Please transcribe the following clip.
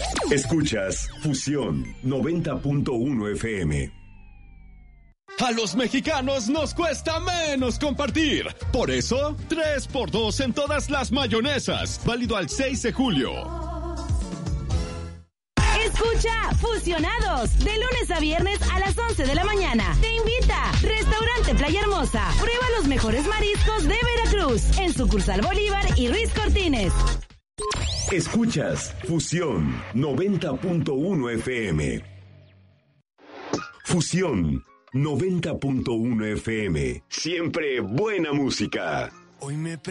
Escuchas Fusión 90.1 FM. A los mexicanos nos cuesta menos compartir. Por eso, 3x2 en todas las mayonesas. Válido al 6 de julio. Escucha Fusionados de lunes a viernes a las 11 de la mañana. Te invita Restaurante Playa Hermosa. Prueba los mejores mariscos de Veracruz en sucursal Bolívar y Ruiz Cortines. Escuchas Fusión 90.1 FM. Fusión 90.1 FM. Siempre buena música. Hoy me